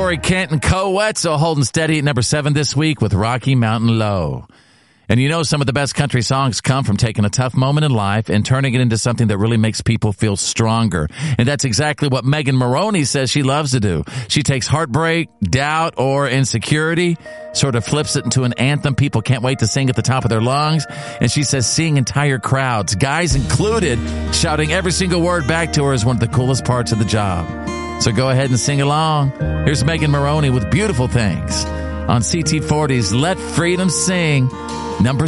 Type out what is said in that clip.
Corey Kent and Coetzel holding steady at number 7 this week with Rocky Mountain Low. And you know, some of the best country songs come from taking a tough moment in life and turning it into something that really makes people feel stronger. And that's exactly what Megan Moroney says she loves to do. She takes heartbreak, doubt, or insecurity, sort of flips it into an anthem people can't wait to sing at the top of their lungs. And she says seeing entire crowds, guys included, shouting every single word back to her is one of the coolest parts of the job. So go ahead and sing along. Here's Megan Moroney with Beautiful Things on CT40's Let Freedom Sing, number